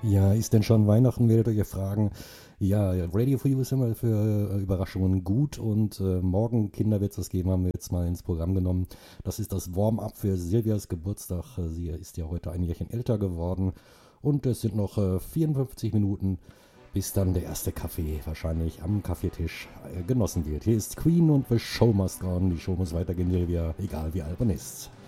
Ja, ist denn schon Weihnachten, werdet ihr fragen. Ja, ja, Radio for You ist immer für Überraschungen gut und morgen Kinder wird es das geben, haben wir jetzt mal ins Programm genommen. Das ist das Warm-up für Silvias Geburtstag. Sie ist ja heute ein Jährchen älter geworden und es sind noch 54 Minuten, bis dann der erste Kaffee wahrscheinlich am Kaffeetisch genossen wird. Hier ist Queen und The Show Must Go On. Die Show muss weitergehen, Silvia, egal wie alt man ist.